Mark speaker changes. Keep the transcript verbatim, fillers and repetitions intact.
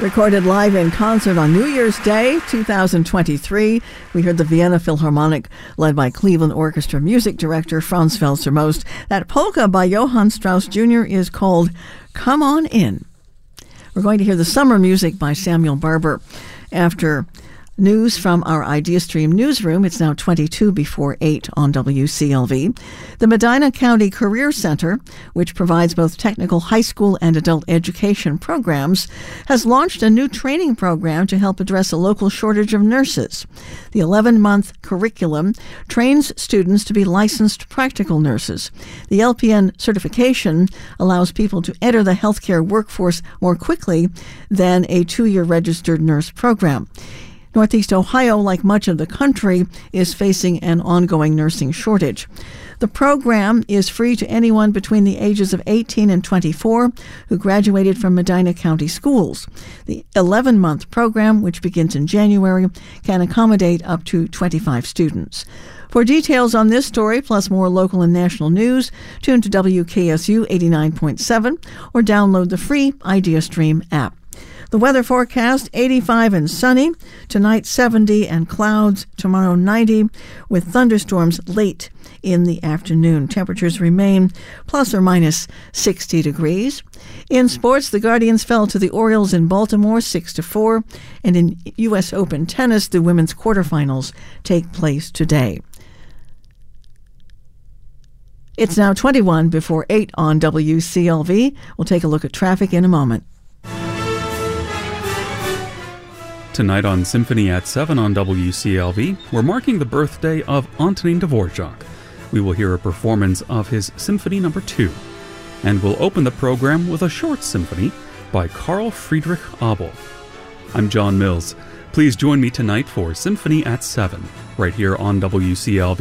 Speaker 1: Recorded live in concert on New Year's Day, two thousand twenty-three. We heard the Vienna Philharmonic, led by Cleveland Orchestra music director Franz Welser Most. That polka by Johann Strauss Junior is called Come On In. We're going to hear the summer music by Samuel Barber. After news from our IdeaStream newsroom, it's now twenty-two before eight on W C L V. The Medina County Career Center, which provides both technical high school and adult education programs, has launched a new training program to help address a local shortage of nurses. The eleven-month curriculum trains students to be licensed practical nurses. The L P N certification allows people to enter the healthcare workforce more quickly than a two-year registered nurse program. Northeast Ohio, like much of the country, is facing an ongoing nursing shortage. The program is free to anyone between the ages of eighteen and twenty-four who graduated from Medina County schools. The eleven-month program, which begins in January, can accommodate up to twenty-five students. For details on this story, plus more local and national news, tune to W K S U eighty-nine point seven or download the free IdeaStream app. The weather forecast, eighty-five and sunny. Tonight, seventy and clouds. Tomorrow, ninety, with thunderstorms late in the afternoon. Temperatures remain plus or minus sixty degrees. In sports, the Guardians fell to the Orioles in Baltimore six to four. And in U S Open tennis, the women's quarterfinals take place today. It's now twenty-one before eight on W C L V. We'll take a look at traffic in a moment.
Speaker 2: Tonight on Symphony at seven on W C L V, we're marking the birthday of Antonin Dvorak. We will hear a performance of his Symphony Number two, and we'll open the program with a short symphony by Carl Friedrich Abel. I'm John Mills. Please join me tonight for Symphony at seven, right here on W C L V.